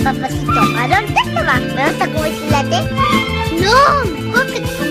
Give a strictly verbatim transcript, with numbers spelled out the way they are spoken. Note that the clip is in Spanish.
Papacito, ¿a dónde se va? ¿Me vas a comer chocolate? No, mejor que